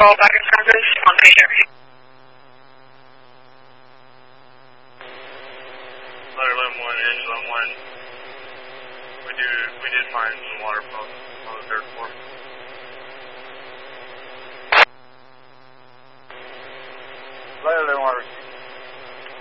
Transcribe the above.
call back in service on patient. Letter 11-1, Angela 1. We did find some water pumps on the third floor. Letter 11-1.